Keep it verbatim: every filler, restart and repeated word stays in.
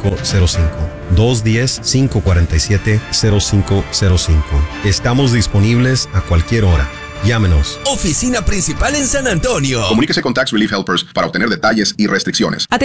cinco cero cinco. dos uno cero, cinco cuatro siete, cero cinco cero cinco. Estamos disponibles a cualquier hora. Llámenos. Oficina principal en San Antonio. Comuníquese con Tax Relief Helpers para obtener detalles y restricciones.